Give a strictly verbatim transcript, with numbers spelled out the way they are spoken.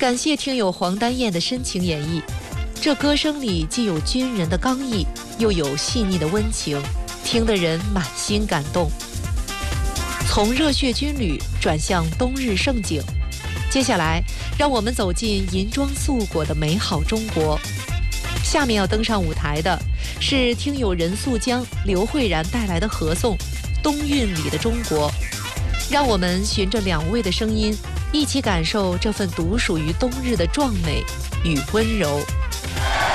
感谢听友黄丹燕的深情演绎，这歌声里既有军人的刚毅，又有细腻的温情，听得人满心感动。从热血军旅转向冬日盛景，接下来让我们走进银装素裹的美好中国。下面要登上舞台的是听友任素江、刘慧然带来的合颂《冬韵里的中国》，让我们循着两位的声音，一起感受这份独属于冬日的壮美与温柔。